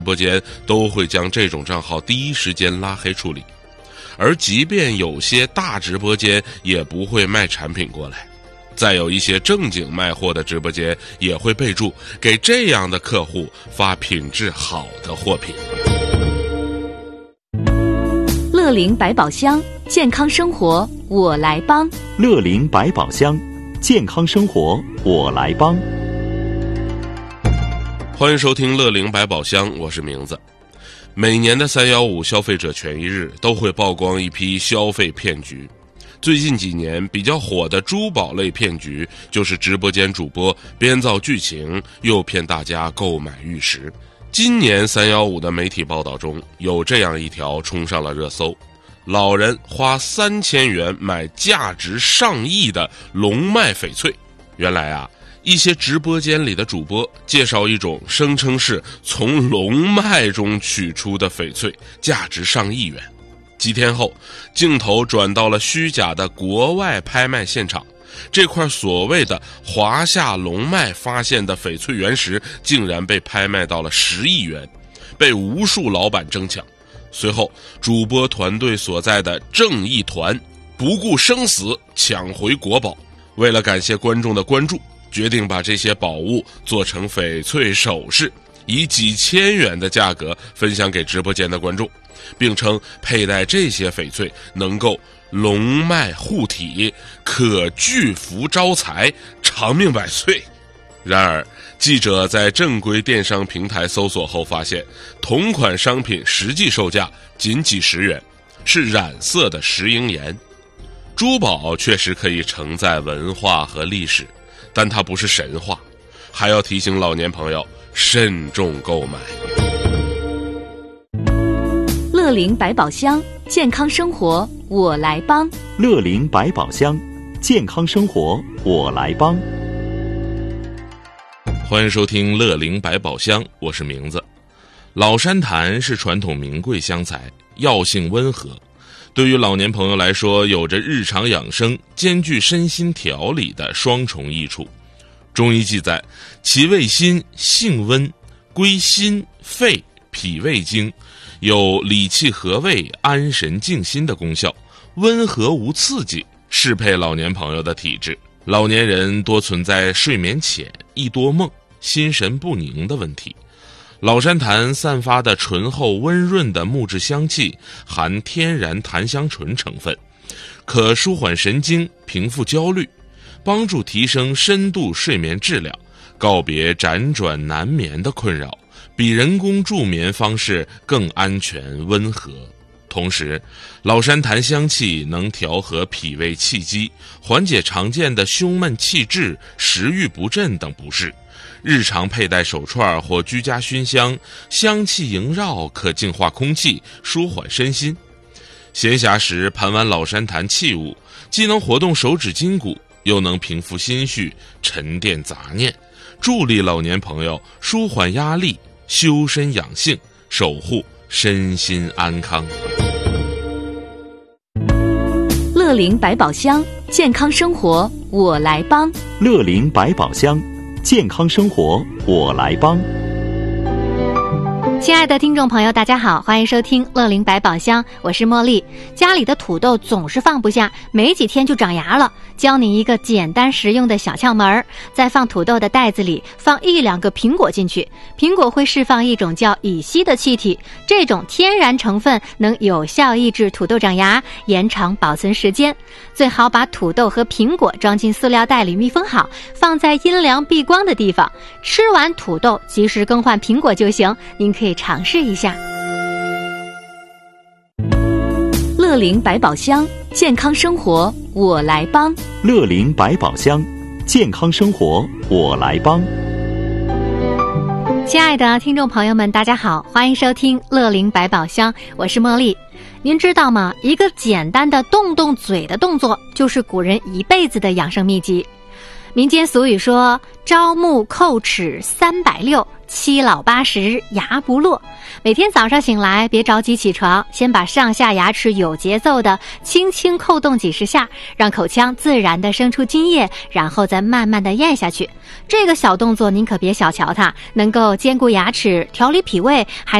直播间都会将这种账号第一时间拉黑处理，而即便有些大直播间也不会卖产品过来，再有一些正经卖货的直播间也会备注给这样的客户发品质好的货品。 乐龄百宝箱，健康生活我来帮。 乐龄百宝箱，健康生活我来帮。 欢迎收听乐龄百宝箱，我是明子。每年的315消费者权益日都会曝光一批消费骗局，最近几年比较火的珠宝类骗局就是直播间主播编造剧情诱骗大家购买玉石。今年315的媒体报道中有这样一条冲上了热搜，老人花3000元买价值上亿的龙脉翡翠。原来啊，一些直播间里的主播介绍一种声称是从龙脉中取出的翡翠，价值上亿元。几天后，镜头转到了虚假的国外拍卖现场，这块所谓的华夏龙脉发现的翡翠原石竟然被拍卖到了10亿元，被无数老板争抢。随后，主播团队所在的正义团不顾生死抢回国宝，为了感谢观众的关注，决定把这些宝物做成翡翠首饰，以几千元的价格分享给直播间的观众，并称佩戴这些翡翠能够龙脉护体，可聚福招财，长命百岁。然而，记者在正规电商平台搜索后发现，同款商品实际售价仅几十元，是染色的石英岩。珠宝确实可以承载文化和历史，但它不是神话，还要提醒老年朋友慎重购买。 乐龄百宝箱，健康生活我来帮。 乐龄百宝箱，健康生活我来帮。 欢迎收听乐龄百宝箱，我是明子。老山檀是传统名贵香材，药性温和，对于老年朋友来说，有着日常养生兼具身心调理的双重益处。中医记载，其味辛，性温，归心、肺、脾胃经，有理气和胃、安神静心的功效，温和无刺激，适配老年朋友的体质。老年人多存在睡眠浅、易多梦、心神不宁的问题。老山檀散发的醇厚温润的木质香气，含天然檀香醇成分，可舒缓神经，平复焦虑，帮助提升深度睡眠质量，告别辗转难眠的困扰，比人工助眠方式更安全温和。同时，老山檀香气能调和脾胃气机，缓解常见的胸闷气滞、食欲不振等不适。日常佩戴手串或居家熏香，香气萦绕，可净化空气，舒缓身心。闲暇时盘玩老山檀器物，既能活动手指筋骨，又能平复心绪，沉淀杂念，助力老年朋友舒缓压力，修身养性，守护身心安康。 乐龄百宝箱，健康生活我来帮。 乐龄百宝箱，健康生活我来帮。 亲爱的听众朋友，大家好，欢迎收听乐龄百宝箱，我是茉莉。家里的土豆总是放不下，没几天就长芽了。教你一个简单实用的小窍门，在放土豆的袋子里放1-2个苹果进去，苹果会释放一种叫乙烯的气体，这种天然成分能有效抑制土豆长芽，延长保存时间。最好把土豆和苹果装进塑料袋里密封好，放在阴凉避光的地方。吃完土豆及时更换苹果就行，您可以尝试一下。 乐龄百宝箱，健康生活我来帮。 乐龄百宝箱，健康生活我来帮。 亲爱的听众朋友们，大家好，欢迎收听乐龄百宝箱，我是茉莉。您知道吗？一个简单的动动嘴的动作，就是古人一辈子的养生秘籍。民间俗语说，朝暮叩齿360， 七老八十牙不落。每天早上醒来，别着急起床，先把上下牙齿有节奏的轻轻扣动几十下，让口腔自然地生出津液，然后再慢慢地咽下去。这个小动作您可别小瞧它，能够兼顾牙齿、调理脾胃，还